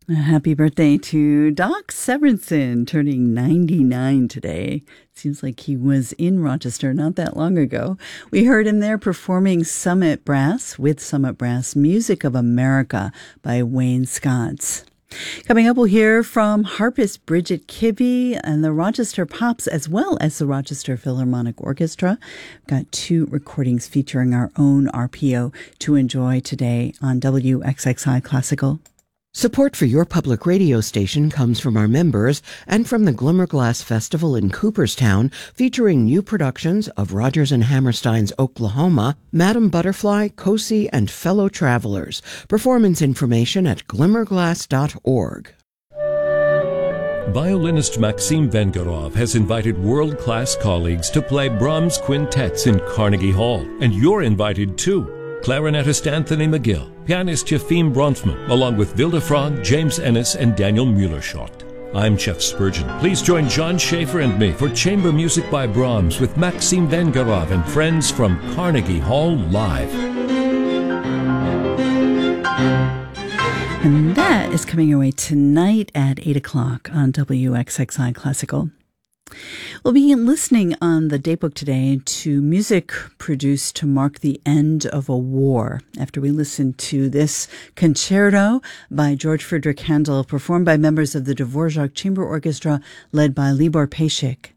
Happy birthday to Doc Severinsen, turning 99 today. Seems like he was in Rochester not that long ago. We heard him there performing Summit Brass with Summit Brass, Music of America by Wayne Scotts. Coming up, we'll hear from harpist Bridget Kibbe and the Rochester Pops, as well as the Rochester Philharmonic Orchestra. We've got two recordings featuring our own RPO to enjoy today on WXXI Classical. Support for your public radio station comes from our members and from the Glimmerglass Festival in Cooperstown, featuring new productions of Rodgers and Hammerstein's Oklahoma, Madame Butterfly, Cosi, and Fellow Travelers. Performance information at glimmerglass.org. Violinist Maxim Vengerov has invited world-class colleagues to play Brahms quintets in Carnegie Hall, and you're invited too. Clarinetist Anthony McGill, pianist Yefim Bronfman, along with Vilde Frog, James Ennis, and Daniel Mueller-Schott. I'm Jeff Spurgeon. Please join John Schaefer and me for Chamber Music by Brahms with Maxim Vengerov and friends from Carnegie Hall Live. And that is coming your way tonight at 8 o'clock on WXXI Classical. We'll be listening on the Daybook today to music produced to mark the end of a war. After we listen to this concerto by George Friedrich Handel, performed by members of the Dvorak Chamber Orchestra, led by Libor Pesik.